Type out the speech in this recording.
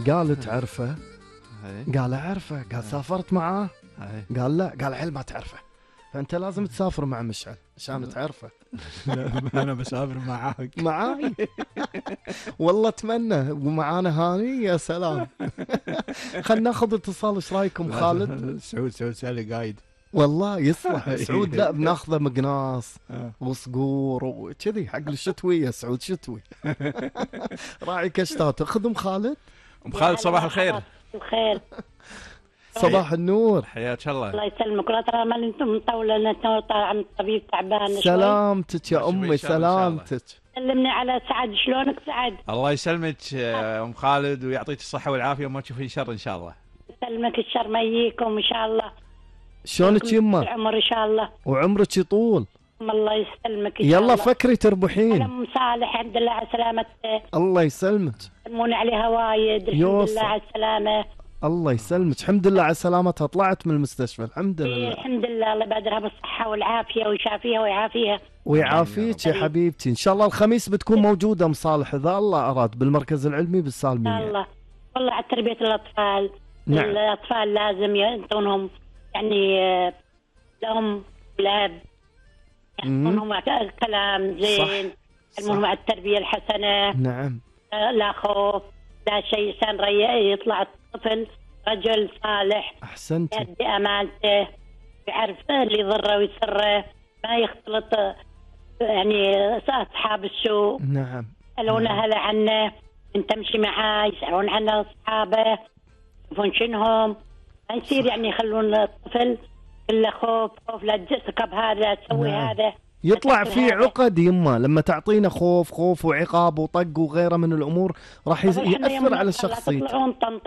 قال تعرفه؟ قال أعرفه. قال سافرت معاه؟ قال لا. قال عيل ما تعرفه. فأنت لازم تسافر مع مشعل عشان تعرفه. لا أنا بسافر معاك. معاي والله أتمنى. ومعانا هاني يا سلام. خلنا ناخذ اتصال. ايش رايكم خالد؟ سعود سالي قايد والله يصلح سعود. لا بناخذه مقناص وصقور وكذي حق الشتوية. سعود شتوي. راعي كشتات. اخذ خالد. خالد صباح الخير. الخير. صباح النور. حياك الله. الله يسلمك. لا ترى ما انتم مطوله عن الطبيب تعبان. سلامتك يا امي. سلامتك. سلمني على سعد. شلونك سعد؟ الله يسلمك ام خالد ويعطيك الصحه والعافيه وما تشوفين شر ان شاء الله. يسلمك. الشر ما يجيكم ان شاء الله. شلونك يمه؟ العمر ان شاء الله. وعمرك يطول. الله يسلمك. ان شاء يلا الله. فكري تربحين. ام صالح الحمد لله على سلامته. الله يسلمك. يسلمون عليها وايد. الحمد لله على السلامه. الله يسلمك. الحمد لله على سلامتها. طلعت من المستشفى الحمد لله. الحمد لله. الله يبادرها بالصحه والعافيه ويشافيها ويعافيها. ويعافيك يا حبيبتي. ان شاء الله الخميس بتكون موجوده ام صالح اذا الله اراد بالمركز العلمي بالسالميه. الله. والله على تربيه الاطفال. نعم. الاطفال لازم يعطونهم يعني لهم لعب. يعطونهم كلام زين. يعلمونهم على التربيه الحسنه. نعم. لا خوف لا شيء. انسان يطلع الطفل رجل صالح. احسنت. يدي امانته. يعرف اللي يضره ويسره. ما يختلط يعني اصحاب السوء. نعم. يسالون اهله عنه. من تمشي معاه يسالون عنه اصحابه يشوفون شنهم. ما يصير يعني يخلون الطفل كله خوف لا تركب هذا تسوي هذا. يطلع في عقد يمه لما تعطينا خوف وعقاب وطق وغيره من الامور راح ياثر على الشخصيه.